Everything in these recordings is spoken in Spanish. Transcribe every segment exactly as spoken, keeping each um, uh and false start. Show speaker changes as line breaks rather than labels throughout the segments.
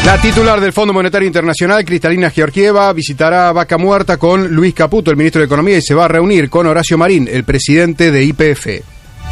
La titular del Fondo Monetario Internacional, Kristalina Georgieva, visitará Vaca Muerta con Luis Caputo, el ministro de Economía, y se va a reunir con Horacio Marín, el presidente de Y P F.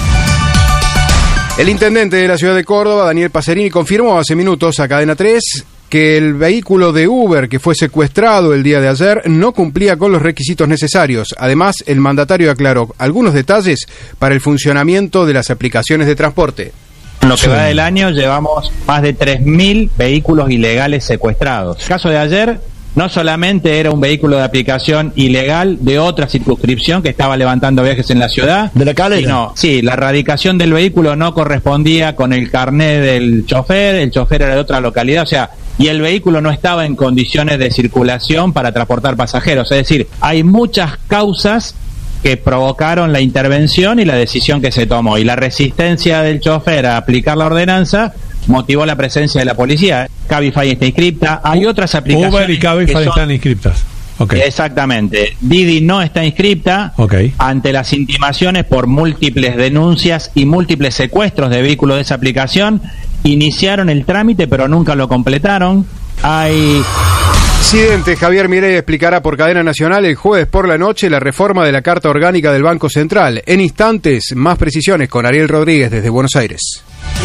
El intendente de la ciudad de Córdoba, Daniel Pacerini, confirmó hace minutos a Cadena tres que el vehículo de Uber que fue secuestrado el día de ayer no cumplía con los requisitos necesarios. Además, el mandatario aclaró algunos detalles para el funcionamiento de las aplicaciones de transporte.
En lo que va del año llevamos más de tres mil vehículos ilegales secuestrados. El caso de ayer no solamente era un vehículo de aplicación ilegal de otra circunscripción que estaba levantando viajes en la ciudad,
de la Calera.
Sino, sí, la radicación del vehículo no correspondía con el carnet del chofer, el chofer era de otra localidad, o sea, y el vehículo no estaba en condiciones de circulación para transportar pasajeros. Es decir, hay muchas causas que provocaron la intervención y la decisión que se tomó, y la resistencia del chofer a aplicar la ordenanza motivó la presencia de la policía. Cabify está inscripta, hay otras aplicaciones.
Uber y Cabify son... están inscriptas. Okay.
Exactamente. Didi no está inscripta.
Okay.
Ante las intimaciones por múltiples denuncias y múltiples secuestros de vehículos de esa aplicación, iniciaron el trámite pero nunca lo completaron. Hay...
Presidente Javier Milei explicará por cadena nacional el jueves por la noche la reforma de la Carta Orgánica del Banco Central. En instantes, más precisiones con Ariel Rodríguez desde Buenos Aires.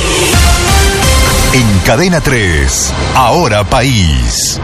En Cadena tres, Ahora País.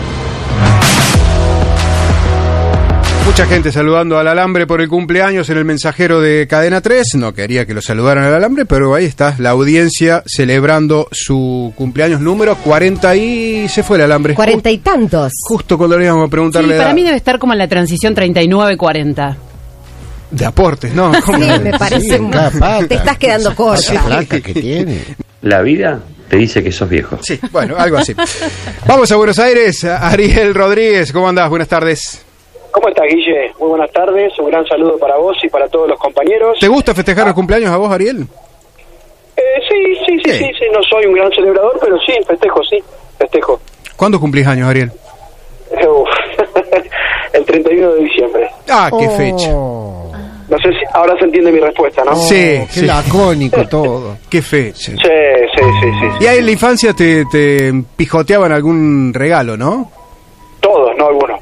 Mucha gente saludando al Alambre por el cumpleaños en el mensajero de Cadena tres. No quería que lo saludaran al Alambre, pero ahí está la audiencia celebrando su cumpleaños número cuarenta y... se fue el Alambre.
Cuarenta y tantos.
Justo cuando le íbamos a preguntarle...
Sí, para mí debe estar como en la transición treinta y nueve cuarenta.
De aportes, ¿no?
Sí, me parece... Sí, te estás quedando corta.
La plata que tiene.
La vida te dice que sos viejo.
Sí, bueno, algo así. Vamos a Buenos Aires. Ariel Rodríguez, ¿cómo andás? Buenas tardes.
¿Cómo estás, Guille? Muy buenas tardes, un gran saludo para vos y para todos los compañeros.
¿Te gusta festejar ah. los cumpleaños a vos, Ariel?
Eh, sí, sí, sí, sí, sí, no soy un gran celebrador, pero sí, festejo, sí, festejo.
¿Cuándo cumplís años, Ariel?
Uf, el treinta y uno de diciembre.
Ah, qué oh. fecha.
No sé si ahora se entiende mi respuesta, ¿no?
Sí,
qué
sí.
lacónico todo.
Qué fecha.
Sí, sí, sí, sí.
Y ahí en la infancia te, te pijoteaban algún regalo, ¿no?
Todos, no algunos.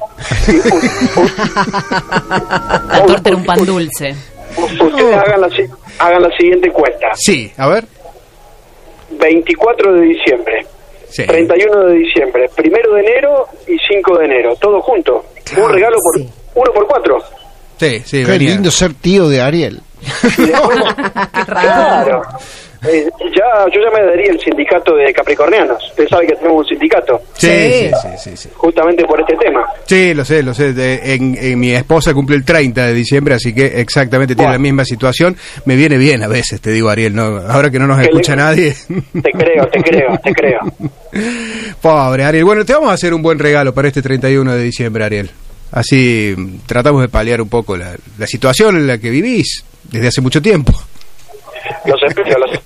La torta era un pan dulce.
Ustedes hagan la, hagan la siguiente cuenta.
Sí, a ver.
veinticuatro de diciembre, sí. treinta y uno de diciembre, primero de enero y cinco de enero, todo junto. Claro, un regalo por sí. uno por cuatro.
Sí, sí.
Qué venía. Lindo ser tío de Ariel.
Después, claro. Eh, ya, yo ya me adherí al sindicato de capricornianos. Usted sabe que tenemos un sindicato.
Sí, sí, sí, sí, sí.
Justamente por este tema.
Sí, lo sé, lo sé. De, en, en mi esposa cumple el treinta de diciembre, así que exactamente tiene bueno. la misma situación. Me viene bien a veces, te digo, Ariel, no, ahora que no nos escucha le... nadie.
Te creo, te creo, te creo.
Pobre Ariel. Bueno, te vamos a hacer un buen regalo para este treinta y uno de diciembre, Ariel. Así tratamos de paliar un poco la, la situación en la que vivís desde hace mucho tiempo.
Los espero, los...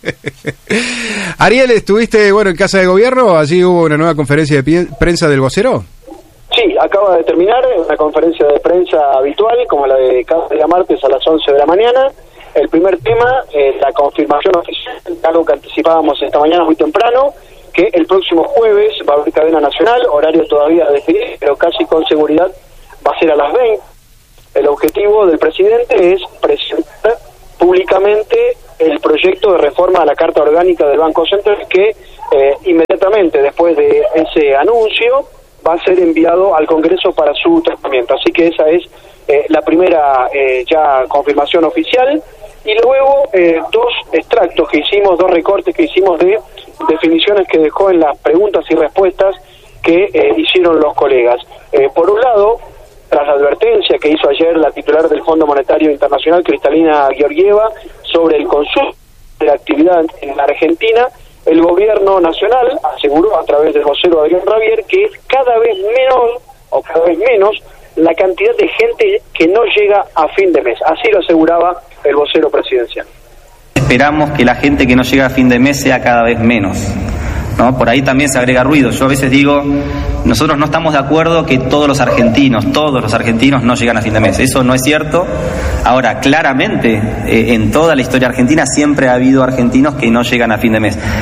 Ariel, ¿estuviste bueno en Casa de Gobierno? ¿Allí hubo una nueva conferencia de pie- prensa del vocero?
Sí, acaba de terminar una conferencia de prensa habitual, como la de cada día martes a las once de la mañana. El primer tema es la confirmación oficial, algo que anticipábamos esta mañana muy temprano, que el próximo jueves va a haber cadena nacional, horario todavía a definir, pero casi con seguridad va a ser a las veinte. El objetivo del presidente es presentar públicamente el proyecto de reforma a la Carta Orgánica del Banco Central que eh, inmediatamente después de ese anuncio va a ser enviado al Congreso para su tratamiento. Así que esa es eh, la primera eh, ya confirmación oficial. Y luego eh, dos extractos que hicimos, dos recortes que hicimos de definiciones que dejó en las preguntas y respuestas que eh, hicieron los colegas. Eh, por un lado, tras la advertencia que hizo ayer la titular del Fondo Monetario Internacional, Kristalina Georgieva, sobre el consumo de la actividad en la Argentina, el gobierno nacional aseguró a través del vocero Adrián Rabier que cada vez menos, o cada vez menos, la cantidad de gente que no llega a fin de mes. Así lo aseguraba el vocero presidencial.
Esperamos que la gente que no llega a fin de mes sea cada vez menos, ¿no? Por ahí también se agrega ruido. Yo a veces digo, nosotros no estamos de acuerdo que todos los argentinos, todos los argentinos no llegan a fin de mes. Eso no es cierto. Ahora, claramente, eh, en toda la historia argentina siempre ha habido argentinos que no llegan a fin de mes.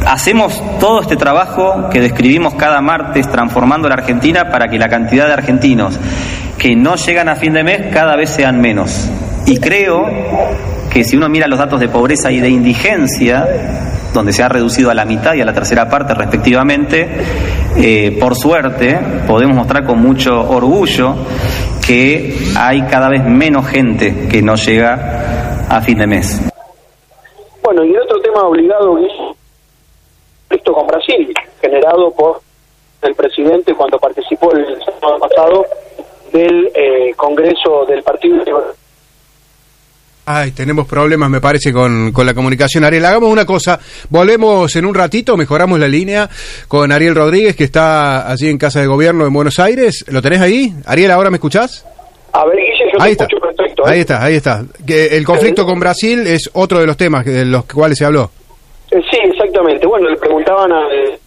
hacemos todo este trabajo que describimos cada martes transformando la Argentina para que la cantidad de argentinos que no llegan a fin de mes cada vez sean menos. Y creo que si uno mira los datos de pobreza y de indigencia, donde se ha reducido a la mitad y a la tercera parte respectivamente, eh, por suerte podemos mostrar con mucho orgullo que hay cada vez menos gente que no llega a fin de mes.
Bueno, y otro tema obligado es el conflicto con Brasil, generado por el presidente cuando participó el sábado pasado del eh, Congreso del Partido Liberal.
Ay, tenemos problemas, me parece, con, con la comunicación. Ariel, hagamos una cosa. Volvemos en un ratito, mejoramos la línea con Ariel Rodríguez, que está allí en Casa de Gobierno en Buenos Aires. ¿Lo tenés ahí? Ariel, ¿ahora me escuchás?
A ver, Guille, yo
ahí
te
está.
escucho perfecto. ¿eh?
Ahí está, ahí está. Que el conflicto con Brasil es otro de los temas de los cuales se habló.
Eh, sí, exactamente. Bueno, le preguntaban a... Eh...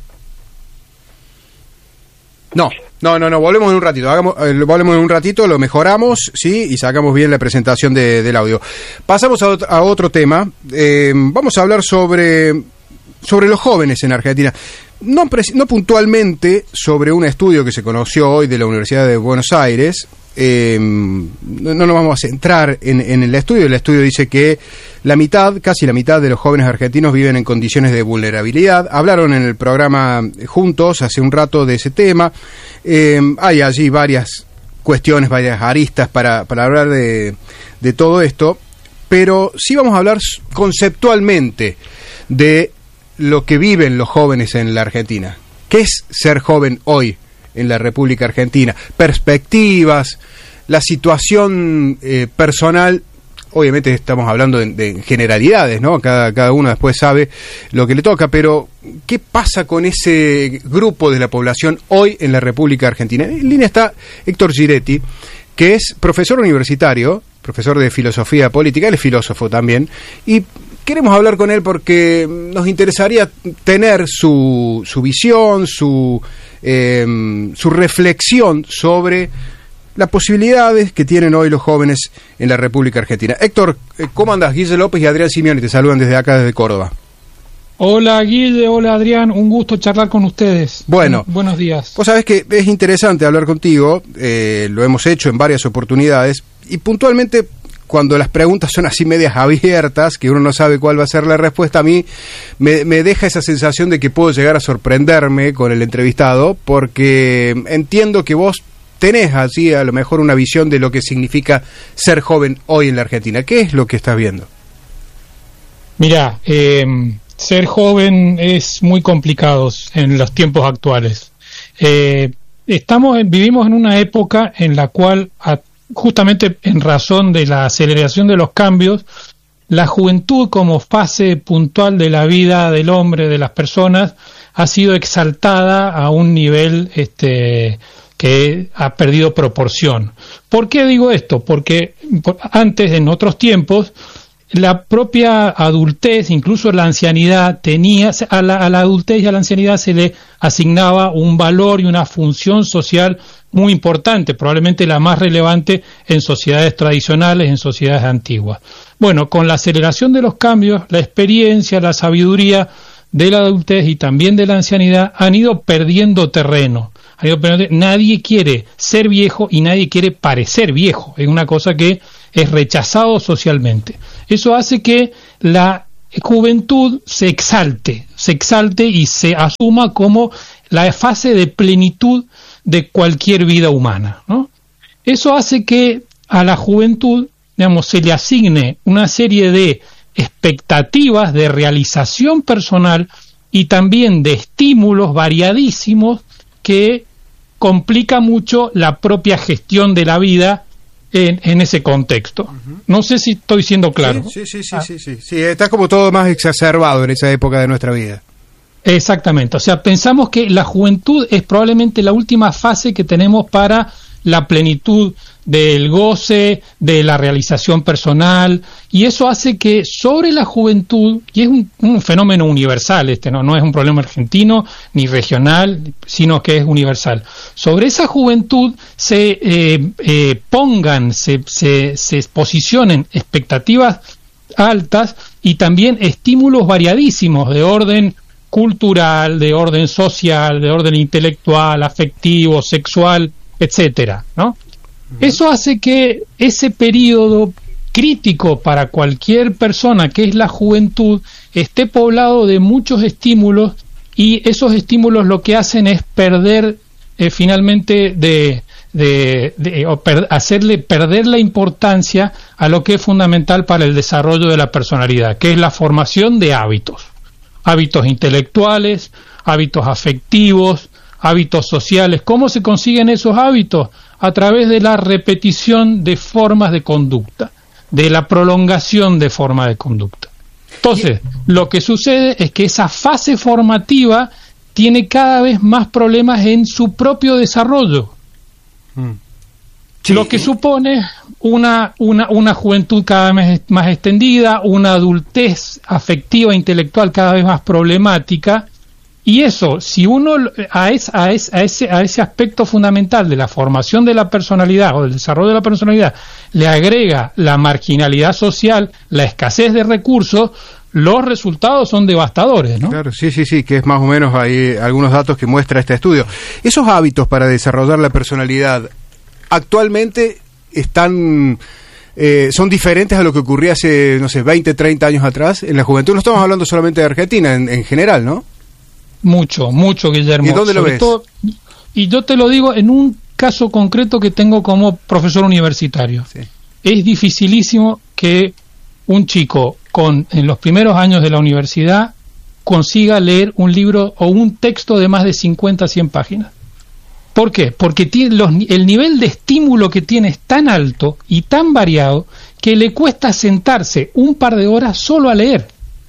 No, no, no, no, volvemos en un ratito, hagamos, eh, volvemos en un ratito, lo mejoramos, sí, y sacamos bien la presentación de, del audio. Pasamos a, ot- a otro tema, eh, vamos a hablar sobre, sobre los jóvenes en Argentina. No, pres- no puntualmente sobre un estudio que se conoció hoy de la Universidad de Buenos Aires. Eh, no, no nos vamos a centrar en, en el estudio. El estudio dice que la mitad, casi la mitad de los jóvenes argentinos viven en condiciones de vulnerabilidad. Hablaron en el programa juntos hace un rato de ese tema. Eh, hay allí varias cuestiones, varias aristas para, para hablar de, de todo esto, pero sí vamos a hablar conceptualmente de lo que viven los jóvenes en la Argentina. ¿Qué es ser joven hoy en la República Argentina? Perspectivas, la situación eh, personal. Obviamente estamos hablando de, de generalidades, ¿no? Cada, cada uno después sabe lo que le toca, pero ¿qué pasa con ese grupo de la población hoy en la República Argentina? En línea está Héctor Giretti, que es profesor universitario, profesor de filosofía política, él es filósofo también, y queremos hablar con él porque nos interesaría tener su, su visión, su, eh, su reflexión sobre las posibilidades que tienen hoy los jóvenes en la República Argentina. Héctor, ¿cómo andas? Guille López y Adrián Simeoni te saludan desde acá, desde Córdoba.
Hola Guille, hola Adrián, un gusto charlar con ustedes.
Bueno,
Bu- buenos días.
Vos sabés que es interesante hablar contigo, eh, lo hemos hecho en varias oportunidades, y puntualmente cuando las preguntas son así medias abiertas, que uno no sabe cuál va a ser la respuesta, a mí me, me deja esa sensación de que puedo llegar a sorprenderme con el entrevistado, porque entiendo que vos tenés así a lo mejor una visión de lo que significa ser joven hoy en la Argentina. ¿Qué es lo que estás viendo?
Mirá, eh, ser joven es muy complicado en los tiempos actuales. Eh, estamos, vivimos en una época en la cual, a, justamente en razón de la aceleración de los cambios, la juventud como fase puntual de la vida del hombre, de las personas, ha sido exaltada a un nivel este que ha perdido proporción. ¿Por qué digo esto? Porque antes, en otros tiempos, la propia adultez, incluso la ancianidad, tenía a la, a la adultez y a la ancianidad se le asignaba un valor y una función social muy importante, probablemente la más relevante en sociedades tradicionales, en sociedades antiguas. Bueno, con la aceleración de los cambios, la experiencia, la sabiduría de la adultez y también de la ancianidad han ido perdiendo terreno. Nadie quiere ser viejo y nadie quiere parecer viejo. Es una cosa que es rechazado socialmente. Eso hace que la juventud se exalte, se exalte y se asuma como la fase de plenitud de cualquier vida humana, ¿no? Eso hace que a la juventud, digamos, se le asigne una serie de expectativas de realización personal y también de estímulos variadísimos que complica mucho la propia gestión de la vida en, en ese contexto. Uh-huh. No sé si estoy siendo claro.
Sí, sí, sí, ah. sí, sí, sí, sí, está como todo más exacerbado en esa época de nuestra vida.
Exactamente, o sea, pensamos que la juventud es probablemente la última fase que tenemos para la plenitud del goce, de la realización personal, y eso hace que sobre la juventud, y es un, un fenómeno universal, este no, no es un problema argentino ni regional, sino que es universal, sobre esa juventud se eh, eh, pongan, se, se, se posicionen expectativas altas y también estímulos variadísimos de orden cultural, de orden social, de orden intelectual, afectivo, sexual, etcétera, ¿no? Eso hace que ese periodo crítico para cualquier persona, que es la juventud, esté poblado de muchos estímulos, y esos estímulos lo que hacen es perder eh, finalmente de, de, de o per, hacerle perder la importancia a lo que es fundamental para el desarrollo de la personalidad, que es la formación de hábitos, hábitos intelectuales, hábitos afectivos, hábitos sociales. ¿Cómo se consiguen esos hábitos? A través de la repetición de formas de conducta, de la prolongación de forma de conducta. Entonces, lo que sucede es que esa fase formativa tiene cada vez más problemas en su propio desarrollo. Mm. Sí. Lo que supone una, una, una juventud cada vez más extendida, una adultez afectiva e intelectual cada vez más problemática. Y eso, si uno a, es, a, es, a, ese, a ese aspecto fundamental de la formación de la personalidad o del desarrollo de la personalidad le agrega la marginalidad social, la escasez de recursos, los resultados son devastadores, ¿no?
Claro, sí, sí, sí, que es más o menos hay algunos datos que muestra este estudio. Esos hábitos para desarrollar la personalidad actualmente están... Eh, son diferentes a lo que ocurría hace, no sé, veinte, treinta años atrás en la juventud. No estamos hablando solamente de Argentina, en, en general, ¿no?
Mucho, mucho, Guillermo.
¿Y dónde lo ves?
Todo, y yo te lo digo en un caso concreto que tengo como profesor universitario. Sí. Es dificilísimo que un chico con en los primeros años de la universidad consiga leer un libro o un texto de más de cincuenta, cien páginas. ¿Por qué? Porque tiene los, el nivel de estímulo que tiene es tan alto y tan variado que le cuesta sentarse un par de horas solo a leer.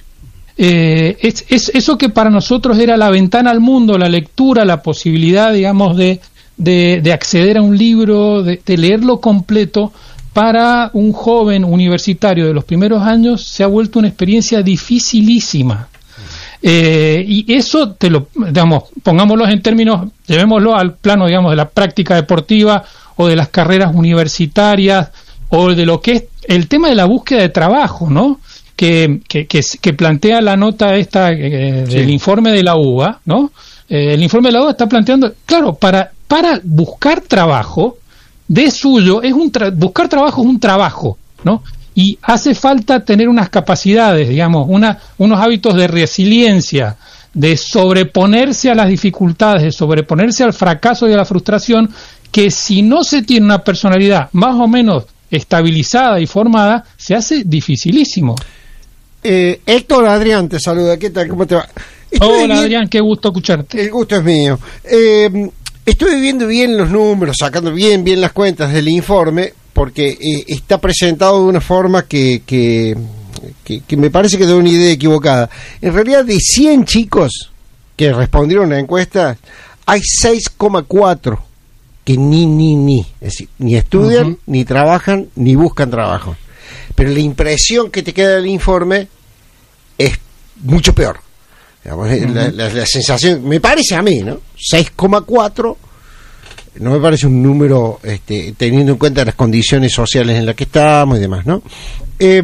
Eh, es, es eso que para nosotros era la ventana al mundo, la lectura, la posibilidad, digamos, de, de, de acceder a un libro, de, de leerlo completo, para un joven universitario de los primeros años se ha vuelto una experiencia dificilísima. Eh, y eso, te lo, digamos, pongámoslo en términos, llevémoslo al plano, digamos, de la práctica deportiva o de las carreras universitarias o de lo que es el tema de la búsqueda de trabajo, ¿no? Que, que, que, que plantea la nota esta eh, del sí. informe de la U B A, ¿no? Eh, el informe de la U B A está planteando, claro, para, para buscar trabajo, de suyo, es un tra- buscar trabajo es un trabajo, ¿no? Y hace falta tener unas capacidades, digamos, una, unos hábitos de resiliencia, de sobreponerse a las dificultades, de sobreponerse al fracaso y a la frustración, que si no se tiene una personalidad más o menos estabilizada y formada, se hace dificilísimo.
Eh, Héctor, Adrián, te saluda. ¿Qué tal? ¿Cómo te va?
Estuve Hola, bien... Adrián, qué gusto escucharte.
El gusto es mío. Eh, estuve viendo bien los números, sacando bien, bien las cuentas del informe, porque eh, está presentado de una forma que, que, que, que me parece que da una idea equivocada. En realidad, de cien chicos que respondieron a la encuesta, hay seis coma cuatro que ni, ni, ni, es decir, ni estudian, uh-huh. ni trabajan, ni buscan trabajo. Pero la impresión que te queda del informe es mucho peor. Digamos, uh-huh. la, la, la sensación, me parece a mí, ¿no? seis coma cuatro no me parece un número este, teniendo en cuenta las condiciones sociales en las que estamos y demás, ¿no? Eh,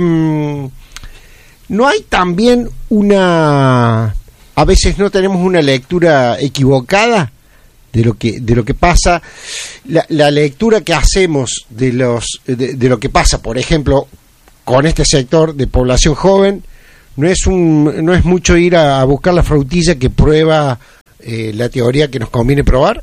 no hay también una... A veces no tenemos una lectura equivocada de lo que de lo que pasa, la, la lectura que hacemos de los de, de lo que pasa, por ejemplo, con este sector de población joven, no es un no es mucho ir a, a buscar la frutilla que prueba eh, la teoría que nos conviene probar.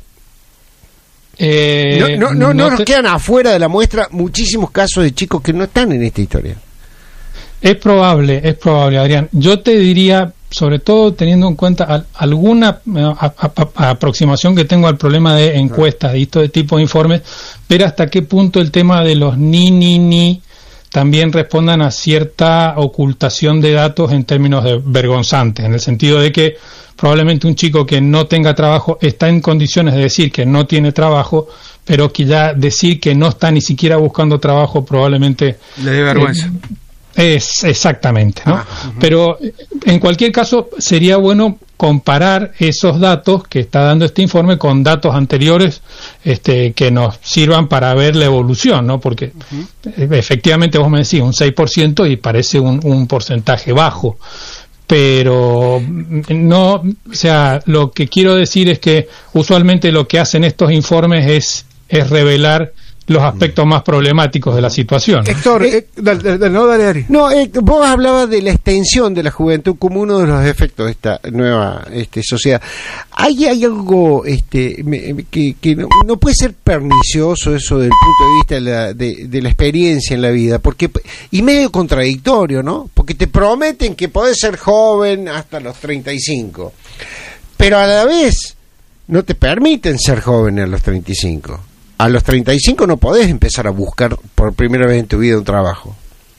Eh,
no, no, no, no,
no
nos
te...
quedan afuera de la muestra muchísimos casos de chicos que no están en esta historia.
Es probable, es probable, Adrián. Yo te diría, sobre todo teniendo en cuenta a, alguna a, a, a, aproximación que tengo al problema de encuestas y todo tipo de informes, ver hasta qué punto el tema de los ni, ni, ni también respondan a cierta ocultación de datos en términos de vergonzantes, en el sentido de que probablemente un chico que no tenga trabajo está en condiciones de decir que no tiene trabajo, pero que ya decir que no está ni siquiera buscando trabajo probablemente
le dé vergüenza.
Eh, Es exactamente, ¿no?
Ah, uh-huh.
Pero en cualquier caso sería bueno comparar esos datos que está dando este informe con datos anteriores, este, que nos sirvan para ver la evolución, ¿no? Porque uh-huh. efectivamente vos me decís un seis por ciento y parece un, un porcentaje bajo, pero no, o sea, lo que quiero decir es que usualmente lo que hacen estos informes es, es revelar los aspectos más problemáticos de la situación.
Héctor, eh, eh, dale, dale, no, dale, Ari.
No, eh, vos hablabas de la extensión de la juventud como uno de los efectos de esta nueva este, sociedad. ¿Hay, hay algo este, me, que, que no, no puede ser pernicioso eso desde el punto de vista de la, de, de la experiencia en la vida? Porque y medio contradictorio, ¿no? Porque te prometen que podés ser joven hasta los treinta y cinco, pero a la vez no te permiten ser joven a los treinta y cinco. A los treinta y cinco no podés empezar a buscar por primera vez en tu vida un trabajo.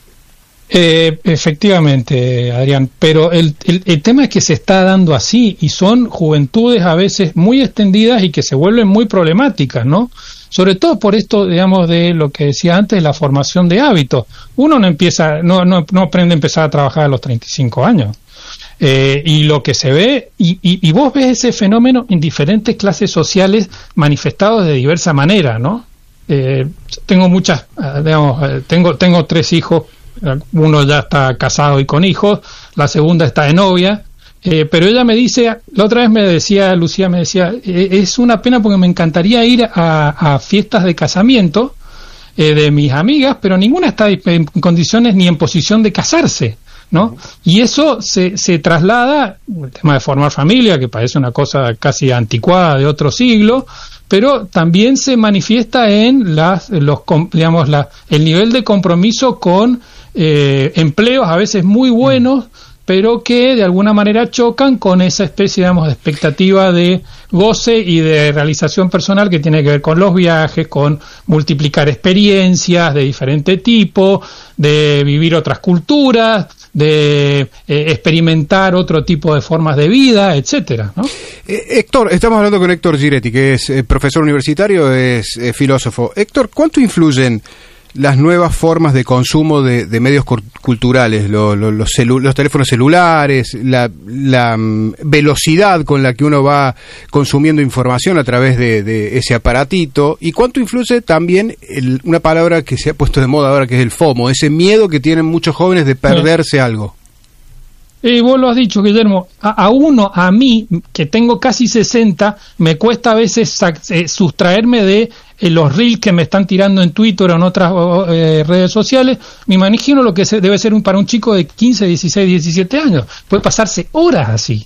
Eh, efectivamente, Adrián, pero el, el, el tema es que se está dando así y son juventudes a veces muy extendidas y que se vuelven muy problemáticas, ¿no? Sobre todo por esto, digamos, de lo que decía antes, la formación de hábitos. Uno no empieza, no, no, no aprende a empezar a trabajar a los treinta y cinco años. Eh, y lo que se ve, y, y, y vos ves ese fenómeno en diferentes clases sociales manifestados de diversa manera, ¿no? Eh, tengo muchas, digamos, tengo, tengo tres hijos, uno ya está casado y con hijos, la segunda está de novia, eh, pero ella me dice, la otra vez me decía, Lucía me decía, eh, es una pena porque me encantaría ir a, a fiestas de casamiento eh, de mis amigas, pero ninguna está en condiciones ni en posición de casarse, ¿no? Y eso se, se traslada, el tema de formar familia, que parece una cosa casi anticuada de otro siglo, pero también se manifiesta en las, los, digamos, la, el nivel de compromiso con eh, empleos a veces muy buenos, pero que de alguna manera chocan con esa especie, digamos, de expectativa de goce y de realización personal que tiene que ver con los viajes, con multiplicar experiencias de diferente tipo, de vivir otras culturas, de eh, experimentar otro tipo de formas de vida, etcétera, ¿no?
Eh, Héctor, estamos hablando con Héctor Giretti, que es eh, profesor universitario, es eh, filósofo. Héctor, ¿cuánto influyen las nuevas formas de consumo de, de medios culturales, lo, lo, los, celu los teléfonos celulares, la, la um, velocidad con la que uno va consumiendo información a través de, de ese aparatito? ¿Y cuánto influye también el, una palabra que se ha puesto de moda ahora, que es el FOMO, ese miedo que tienen muchos jóvenes de perderse sí. algo?
Y vos lo has dicho, Guillermo, a, a uno, a mí, que tengo casi sesenta, me cuesta a veces eh, sustraerme de eh, los reels que me están tirando en Twitter o en otras eh, redes sociales. Me imagino lo que se, debe ser un, para un chico de quince, dieciséis, diecisiete años. Puede pasarse horas así.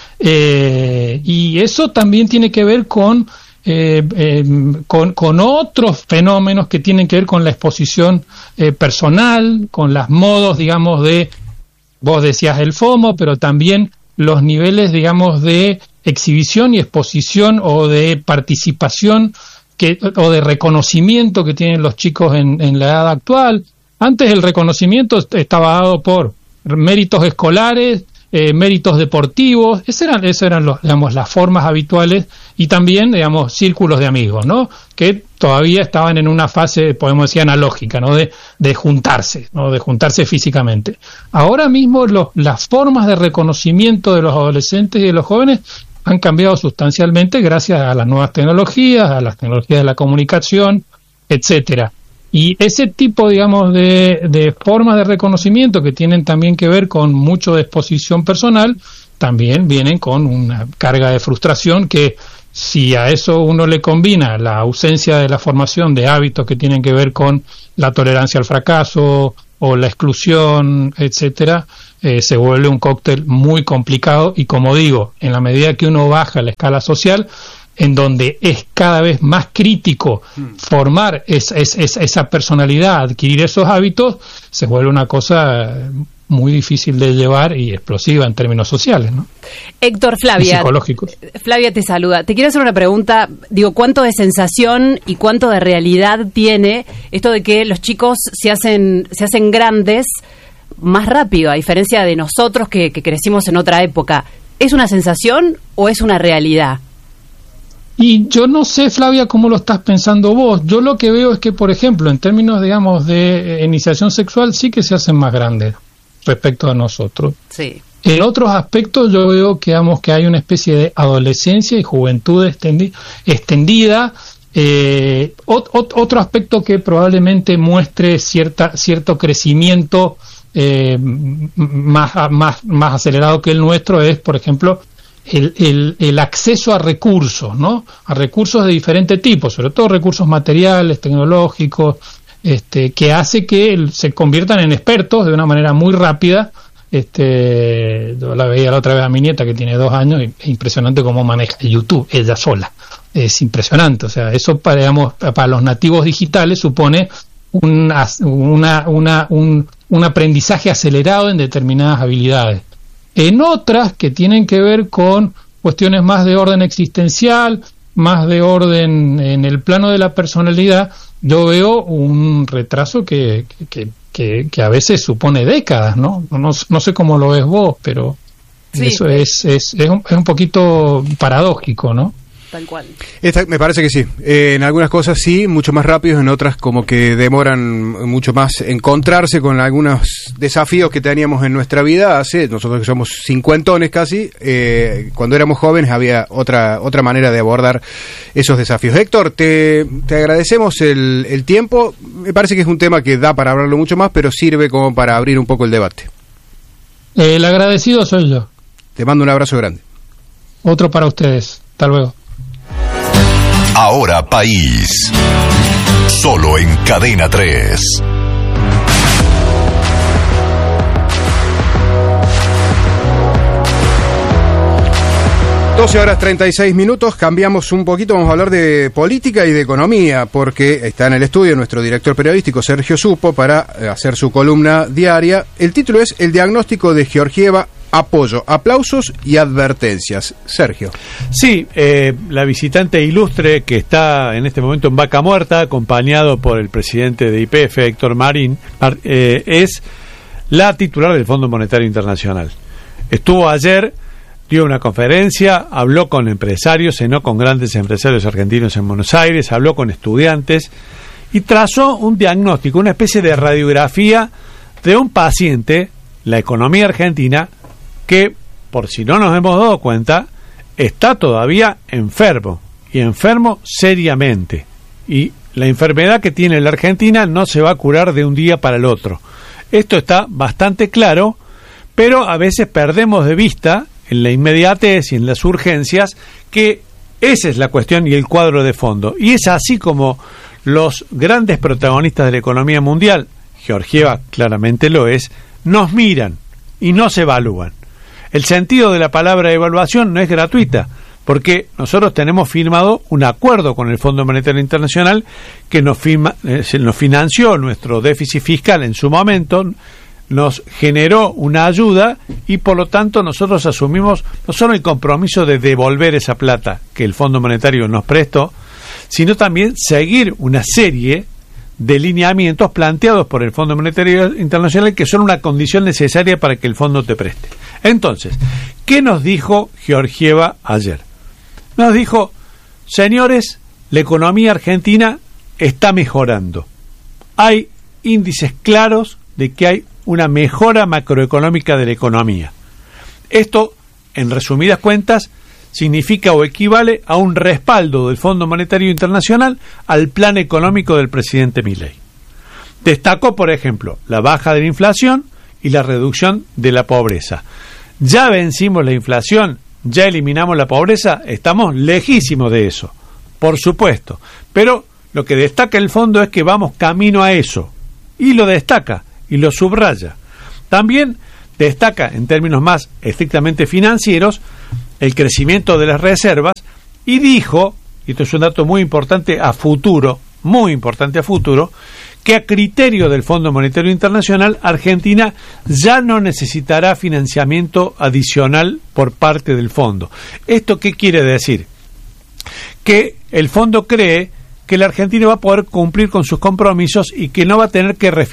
Eh, y eso también tiene que ver con, eh, eh, con, con otros fenómenos que tienen que ver con la exposición eh, personal, con los modos, digamos, de... Vos decías el FOMO, pero también los niveles, digamos, de exhibición y exposición o de participación que, o de reconocimiento que tienen los chicos en, en la edad actual. Antes el reconocimiento estaba dado por méritos escolares, eh, méritos deportivos, esas eran, esas eran los, digamos, las formas habituales, y también, digamos, círculos de amigos, ¿no? Que todavía estaban en una fase, podemos decir, analógica, ¿no? De, de juntarse, ¿no? De juntarse físicamente. Ahora mismo los, las formas de reconocimiento de los adolescentes y de los jóvenes han cambiado sustancialmente gracias a las nuevas tecnologías, a las tecnologías de la comunicación, etcétera. Y ese tipo, digamos, de, de formas de reconocimiento que tienen también que ver con mucho de exposición personal, también vienen con una carga de frustración que, si a eso uno le combina la ausencia de la formación de hábitos que tienen que ver con la tolerancia al fracaso o la exclusión, etcétera, eh, se vuelve un cóctel muy complicado. Y como digo, en la medida que uno baja la escala social, en donde es cada vez más crítico formar es, es, es, esa personalidad, adquirir esos hábitos, se vuelve una cosa muy difícil de llevar y explosiva en términos sociales, ¿no?
Héctor, Flavia.
Psicológicos.
Flavia te saluda. Te quiero hacer una pregunta. Digo, ¿cuánto de sensación y cuánto de realidad tiene esto de que los chicos se hacen se hacen grandes más rápido, a diferencia de nosotros que, que crecimos en otra época? ¿Es una sensación o es una realidad?
Y yo no sé, Flavia, cómo lo estás pensando vos. Yo lo que veo es que, por ejemplo, en términos, digamos, de eh, iniciación sexual, sí que se hacen más grandes respecto a nosotros.
Sí.
En otros aspectos yo veo que, digamos, que hay una especie de adolescencia y juventud extendi- extendida. Eh, ot- ot- otro aspecto que probablemente muestre cierta cierto crecimiento eh, más, más, más acelerado que el nuestro es, por ejemplo, el, el, el acceso a recursos, ¿no? A recursos de diferente tipo, sobre todo recursos materiales, tecnológicos, este, que hace que el, se conviertan en expertos de una manera muy rápida. Este, yo la veía la otra vez a mi nieta que tiene dos años y es impresionante cómo maneja YouTube ella sola. Es impresionante, o sea, eso para, digamos, para los nativos digitales supone un, una, una, un, un aprendizaje acelerado en determinadas habilidades. En otras que tienen que ver con cuestiones más de orden existencial, más de orden en el plano de la personalidad, yo veo un retraso que, que, que, que a veces supone décadas, ¿no? No, no sé cómo lo ves vos, pero sí, eso es, es, es, un, es un poquito paradójico, ¿no?
Tal cual.
Esta, me parece que sí. Eh, en algunas cosas sí, mucho más rápidos, en otras como que demoran mucho más encontrarse con algunos desafíos que teníamos en nuestra vida. Hace, nosotros que somos cincuentones casi, eh, cuando éramos jóvenes había otra otra manera de abordar esos desafíos. Héctor, te, te agradecemos el, el tiempo. Me parece que es un tema que da para hablarlo mucho más, pero sirve como para abrir un poco el debate.
Eh, el agradecido soy yo.
Te mando un abrazo grande.
Otro para ustedes. Hasta luego.
Ahora País. Solo en Cadena tres.
doce horas treinta y seis minutos, cambiamos un poquito, vamos a hablar de política y de economía, porque está en el estudio nuestro director periodístico Sergio Supo para hacer su columna diaria. El título es El diagnóstico de Georgieva, apoyo, aplausos y advertencias. Sergio.
Sí, eh, la visitante ilustre que está en este momento en Vaca Muerta, acompañado por el presidente de Y P F, Héctor Marín, eh, es la titular del Fondo Monetario Internacional. Estuvo ayer, dio una conferencia, habló con empresarios, cenó con grandes empresarios argentinos en Buenos Aires, habló con estudiantes y trazó un diagnóstico, una especie de radiografía de un paciente, la economía argentina, que, por si no nos hemos dado cuenta, está todavía enfermo, y enfermo seriamente. Y la enfermedad que tiene la Argentina no se va a curar de un día para el otro. Esto está bastante claro, pero a veces perdemos de vista, en la inmediatez y en las urgencias, que esa es la cuestión y el cuadro de fondo. Y es así como los grandes protagonistas de la economía mundial, Georgieva claramente lo es, nos miran y nos evalúan. El sentido de la palabra evaluación no es gratuita, porque nosotros tenemos firmado un acuerdo con el Fondo Monetario Internacional que nos, firma, eh, nos financió nuestro déficit fiscal en su momento, nos generó una ayuda y por lo tanto nosotros asumimos no solo el compromiso de devolver esa plata que el Fondo Monetario nos prestó, sino también seguir una serie de lineamientos planteados por el Fondo Monetario Internacional que son una condición necesaria para que el fondo te preste. Entonces, ¿qué nos dijo Georgieva ayer? Nos dijo, señores, la economía argentina está mejorando. Hay índices claros de que hay una mejora macroeconómica de la economía. Esto, en resumidas cuentas, significa o equivale a un respaldo del Fondo Monetario Internacional al plan económico del presidente Milei. Destacó, por ejemplo, la baja de la inflación y la reducción de la pobreza. Ya vencimos la inflación, ya eliminamos la pobreza, estamos lejísimos de eso, por supuesto. Pero lo que destaca el fondo es que vamos camino a eso, y lo destaca, y lo subraya. También destaca, en términos más estrictamente financieros, el crecimiento de las reservas, y dijo, y esto es un dato muy importante a futuro, muy importante a futuro, que a criterio del Fondo Monetario Internacional, Argentina ya no necesitará financiamiento adicional por parte del fondo. ¿Esto qué quiere decir? Que el fondo cree que la Argentina va a poder cumplir con sus compromisos y que no va a tener que refinanciar